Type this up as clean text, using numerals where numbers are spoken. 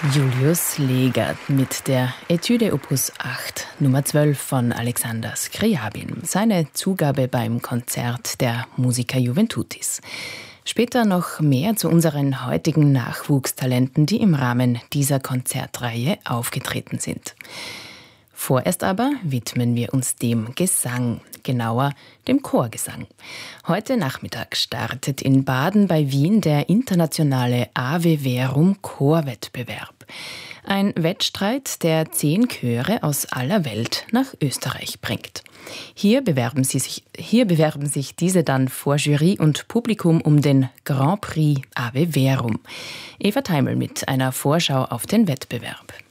Julius Legert mit der Etüde Opus 8, Nummer 12 von Alexander Scriabin, seine Zugabe beim Konzert der Musica Juventutis. Später noch mehr zu unseren heutigen Nachwuchstalenten, die im Rahmen dieser Konzertreihe aufgetreten sind. Vorerst aber widmen wir uns dem Gesang, genauer dem Chorgesang. Heute Nachmittag startet in Baden bei Wien der internationale Ave Verum Chorwettbewerb. Ein Wettstreit, der 10 Chöre aus aller Welt nach Österreich bringt. Hier bewerben sich diese dann vor Jury und Publikum um den Grand Prix Ave Verum. Eva Teimel mit einer Vorschau auf den Wettbewerb.